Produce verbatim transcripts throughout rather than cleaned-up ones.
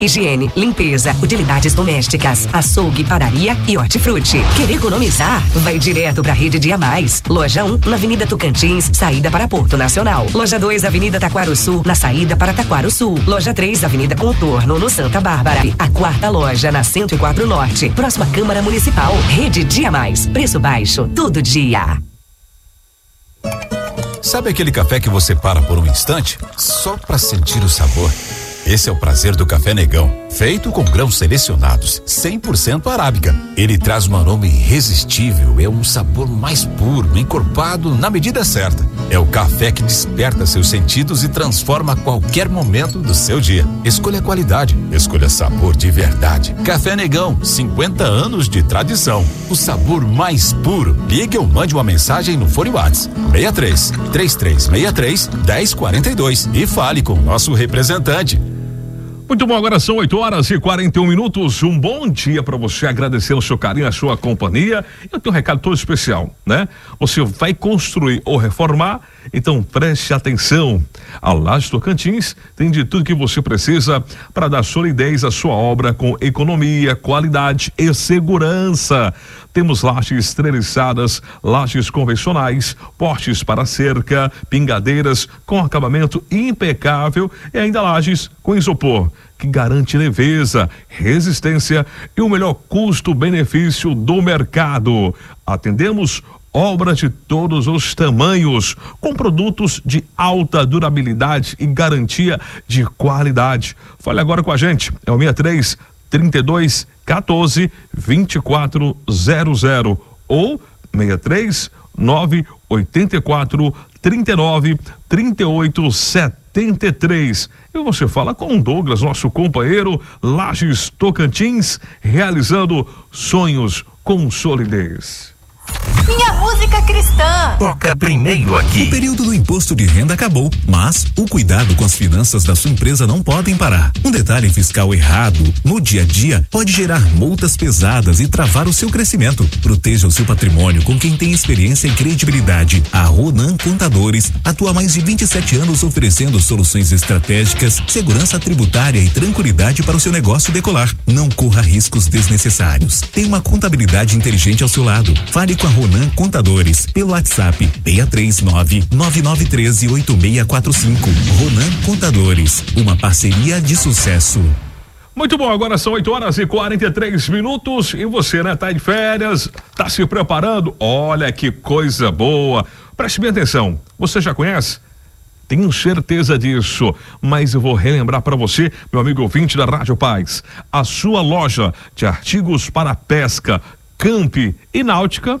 Higiene, limpeza, utilidades domésticas, açougue, padaria e hortifruti. Quer economizar? Vai direto pra Rede Dia Mais. Loja um, na Avenida Tocantins, saída para Porto Nacional. Loja dois, Avenida Taquaro Sul, na saída para Taquaro Sul. Loja três, Avenida Contorno, no Santa Bárbara. A quarta loja, na cento e quatro Norte, próxima Câmara Municipal. Rede Dia Mais. Preço baixo, todo dia. Sabe aquele café que você para por um instante só para sentir o sabor? Esse é o prazer do Café Negão, feito com grãos selecionados, cem por cento arábica. Ele traz um aroma irresistível, é um sabor mais puro, encorpado na medida certa. É o café que desperta seus sentidos e transforma qualquer momento do seu dia. Escolha qualidade, escolha sabor de verdade. Café Negão, cinquenta anos de tradição. O sabor mais puro. Ligue ou mande uma mensagem no Fone WhatsApp seis três, três três seis três, um zero quatro dois e fale com o nosso representante. Muito bom, agora são oito horas e quarenta e um minutos. Um bom dia para você, agradecendo o seu carinho, a sua companhia. Eu tenho um recado todo especial, né? Você vai construir ou reformar, então preste atenção. A Lages Tocantins tem de tudo que você precisa para dar solidez à sua obra com economia, qualidade e segurança. Temos lajes treliçadas, lajes convencionais, portes para cerca, pingadeiras com acabamento impecável e ainda lajes com isopor, que garante leveza, resistência e o melhor custo-benefício do mercado. Atendemos obras de todos os tamanhos, com produtos de alta durabilidade e garantia de qualidade. Fale agora com a gente, é o seis três, trinta e dois, quatorze, vinte e quatro zero zero ou seis três, nove oito quatro, trinta e nove, trinta e oito, setenta e três. E você fala com o Douglas, nosso companheiro, Lages Tocantins, realizando sonhos com solidez. Minha música cristã. Toca primeiro aqui. O período do imposto de renda acabou, mas o cuidado com as finanças da sua empresa não podem parar. Um detalhe fiscal errado no dia a dia pode gerar multas pesadas e travar o seu crescimento. Proteja o seu patrimônio com quem tem experiência e credibilidade. A Ronan Contadores atua há mais de vinte e sete anos oferecendo soluções estratégicas, segurança tributária e tranquilidade para o seu negócio decolar. Não corra riscos desnecessários. Tem uma contabilidade inteligente ao seu lado. Fale com a Ronan Contadores pelo WhatsApp seis três nove, nove nove um três, oito seis quatro cinco. Ronan Contadores, uma parceria de sucesso. Muito bom, agora são oito horas e quarenta e três minutos e você, né, tá de férias, tá se preparando? Olha que coisa boa. Preste bem atenção. Você já conhece? Tenho certeza disso, mas eu vou relembrar para você, meu amigo ouvinte da Rádio Paz, a sua loja de artigos para pesca, camp e náutica,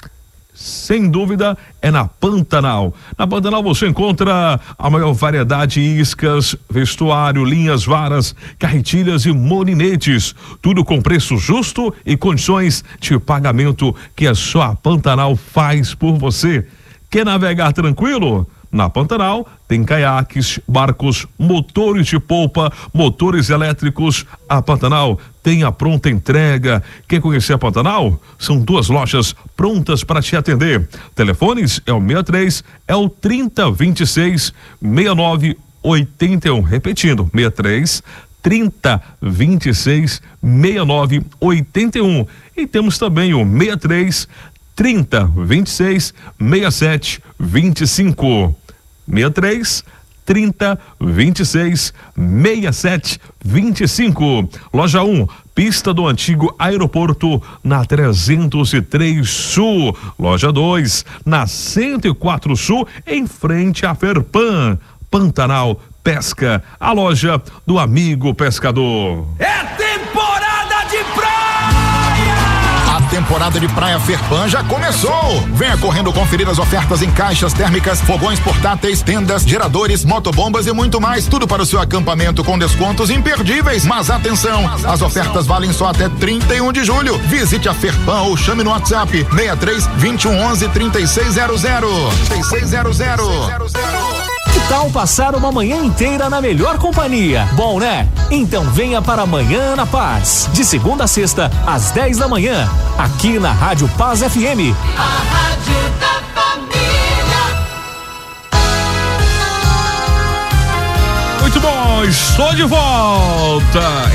sem dúvida, é na Pantanal. Na Pantanal você encontra a maior variedade de iscas, vestuário, linhas, varas, carretilhas e molinetes. Tudo com preço justo e condições de pagamento que a sua Pantanal faz por você. Quer navegar tranquilo? Na Pantanal tem caiaques, barcos, motores de polpa, motores elétricos. A Pantanal tem a pronta entrega. Quer conhecer a Pantanal? São duas lojas prontas para te atender. Telefones é o seis três, é o trinta, vinte e seis, sessenta e nove, oitenta e um. Repetindo, seis três, trinta, vinte e seis, sessenta e nove, oitenta e um. E temos também o seis três, trinta, vinte e seis, sessenta e sete, vinte e cinco. seis três, trinta, vinte e seis, sessenta e sete, vinte e cinco. Loja um, pista do antigo aeroporto, na trezentos e três Sul. Loja dois, na cento e quatro Sul, em frente à Ferpan. Pantanal Pesca, a loja do amigo pescador. É temporada de praia! A temporada de Praia Ferpan já começou. Venha correndo conferir as ofertas em caixas térmicas, fogões portáteis, tendas, geradores, motobombas e muito mais. Tudo para o seu acampamento com descontos imperdíveis. Mas atenção, as ofertas valem só até trinta e um de julho. Visite a Ferpan ou chame no WhatsApp seis três, vinte e um, onze, trinta e seis zero zero. trinta e seis zero zero. Que tal passar uma manhã inteira na melhor companhia? Bom, né? Então venha para Manhã na Paz, de segunda a sexta, às dez da manhã, aqui na Rádio Paz F M. A Rádio da Família. Muito bom, Estou de volta.